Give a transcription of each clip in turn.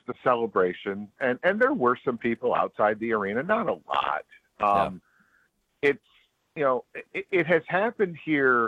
the celebration, and there were some people outside the arena, not a lot. It's, it has happened here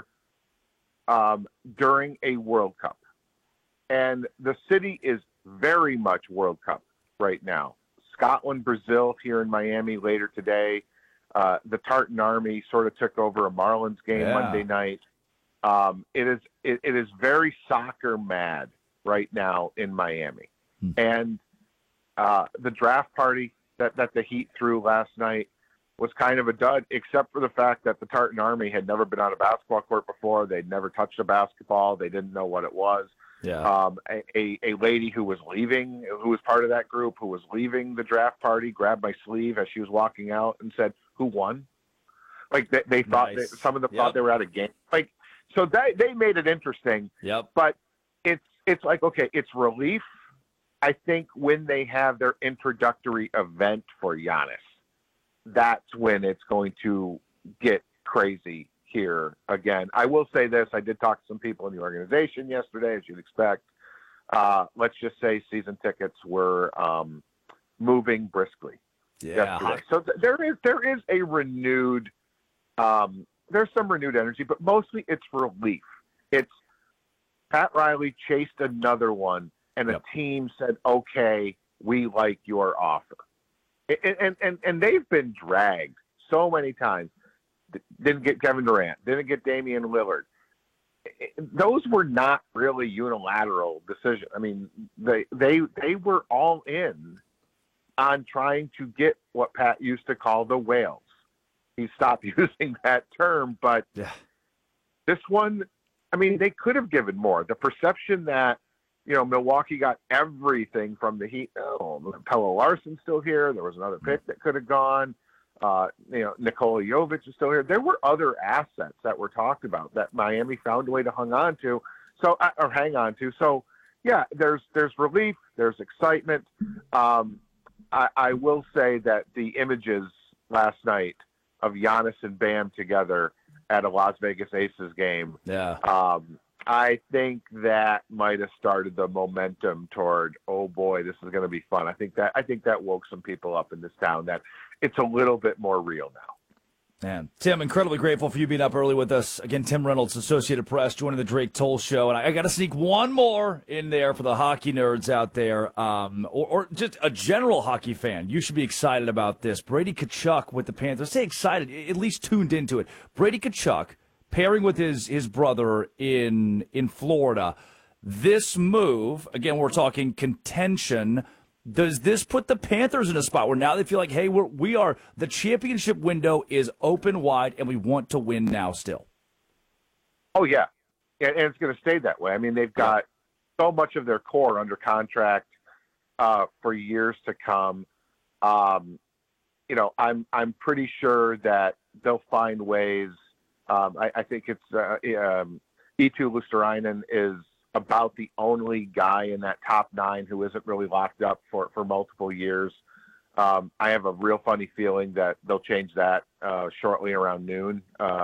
during a World Cup, and the city is very much World Cup right now. Scotland, Brazil here in Miami later today. The Tartan Army sort of took over a Marlins game Monday night. It is very soccer mad right now in Miami. And the draft party that the Heat threw last night was kind of a dud, except for the fact that the Tartan Army had never been on a basketball court before. They'd never touched a basketball. They didn't know what it was. Yeah. A lady who was part of that group, who was leaving the draft party, grabbed my sleeve as she was walking out and said, "Who won?" Like they thought, Nice. some of them thought they were at a game. Like, so they made it interesting. Yep. But it's like, okay, it's relief. I think when they have their introductory event for Giannis, that's when it's going to get crazy here again. I will say this. I did talk to some people in the organization yesterday, as you'd expect. Let's just say season tickets were moving briskly yesterday. So there is a renewed, there's some renewed energy, but mostly it's relief. It's Pat Riley chased another one, and a team said, okay, we like your offer. And they've been dragged so many times. Didn't get Kevin Durant, didn't get Damian Lillard. Those were not really unilateral decisions. I mean, they were all in on trying to get what Pat used to call the whales. He stopped using that term, but this one, I mean, they could have given more. The perception that, Milwaukee got everything from the Heat. Oh, Pelle Larson's still here. There was another pick that could have gone. Nikola Jovic is still here. There were other assets that were talked about that Miami found a way to hang on to. So yeah, there's relief, there's excitement. I will say that the images last night of Giannis and Bam together at a Las Vegas Aces game. I think that might have started the momentum toward, oh boy, this is going to be fun. I think that woke some people up in this town that it's a little bit more real now. Man, Tim, incredibly grateful for you being up early with us. Again, Tim Reynolds, Associated Press, joining the Drake Toll Show. And I got to sneak one more in there for the hockey nerds out there, or just a general hockey fan. You should be excited about this. Brady Tkachuk with the Panthers. Say excited, at least tuned into it. Brady Tkachuk pairing with his brother in Florida. This move, again, we're talking contention. Does this put the Panthers in a spot where now they feel like, hey, the championship window is open wide and we want to win now still? Oh, yeah. And it's going to stay that way. I mean, they've got so much of their core under contract for years to come. I'm pretty sure that they'll find ways. I think it's Eetu Luostarinen is about the only guy in that top 9 who isn't really locked up for multiple years. I have a real funny feeling that they'll change that shortly around noon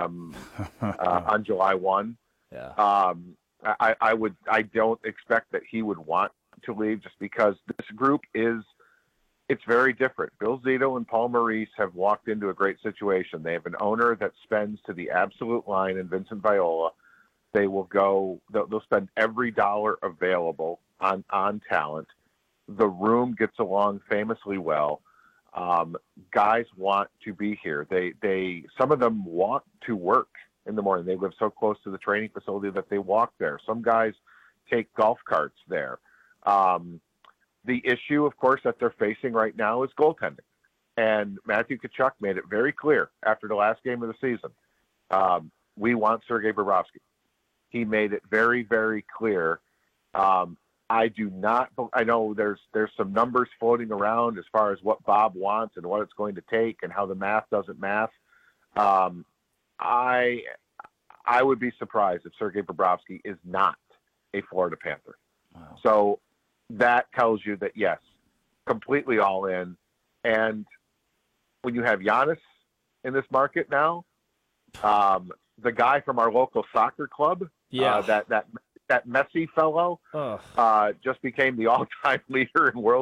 on July 1. Yeah. I don't expect that he would want to leave just because this group it's very different. Bill Zito and Paul Maurice have walked into a great situation. They have an owner that spends to the absolute line in Vincent Viola. They'll spend every dollar available on talent. The room gets along famously well. Guys want to be here. Some of them want to work in the morning. They live so close to the training facility that they walk there. Some guys take golf carts there. The issue, of course, that they're facing right now is goaltending. And Matthew Tkachuk made it very clear after the last game of the season. We want Sergei Bobrovsky. He made it very, very clear. I know there's some numbers floating around as far as what Bob wants and what it's going to take and how the math doesn't math. I would be surprised if Sergei Bobrovsky is not a Florida Panther. Wow. So that tells you that, yes, completely all in. And when you have Giannis in this market now, the guy from our local soccer club, that Messi fellow, just became the all-time leader in world